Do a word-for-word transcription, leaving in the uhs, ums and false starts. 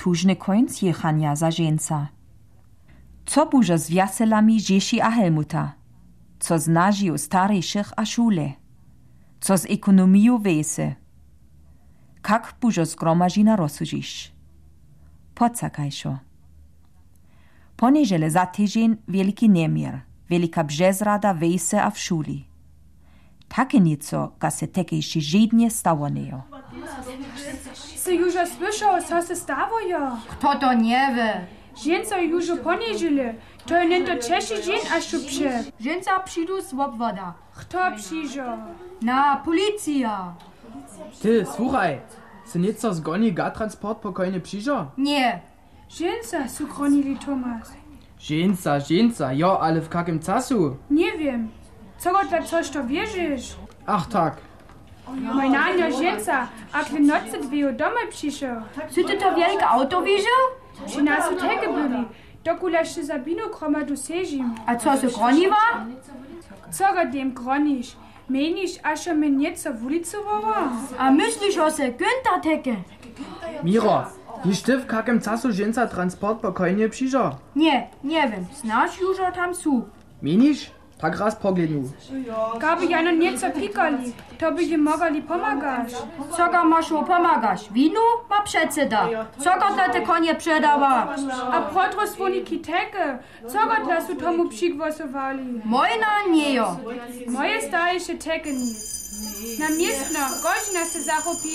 tužny końc jechania za ženca. Co bužo z wjaselami Žeši a Helmuta? Co z nažiju starejších a šule? Co z ekonomiju wese? Kak bužo zgromažina rozsužiš? Pocakajšo. Poniežele za tydzień wielki niemier, wielka brzezrada wese a w szuli. Takie nieco, ka se tekejši žednie stało nejo. Se južo słyszał, co se stało jo? Kto to nie wie? Ženca južo poniežele, to je nento Češi žen a šupše. Ženca przyjdą z obwoda. Kto przyjžo? Na policja. Ty, słuchaj, se nieco zgoni ga transport pokojnie przyjdzie? Nie. Ženca su kronili Tomas. Ženca, ženca, jo, ale w kakim czasu? Nie wiem. Co go dla coś to wierzysz? Ach tak. Moj nanjo ženca, ak v nocy dvije domaj přišel. Si ty to wielkie auto widział? Při nás u teke byli, dokulaž se za binu kromadu sežim. A co se groniła? Co go dem groniš? Meniš, až me něco v ulicu vova? A myślisz o se Günther teke? Miro, wiesz ty w kakim czasu ženca transport pokojnie przyjdzie? Nie, nie wiem. Znasz już tam su. Menisz? Tak raz poglednu. Gaby ja no něco pikali, to by je mogli pomagaš. Co ga masz pomagasz? Winu ma przedseda. Co go dla te konie przedawa? A protro svoniki teke, co go dla su tomu přigvosovali? Mojna nie jo. Moje starejsze teke nic. Na miestno, gožina se zachopí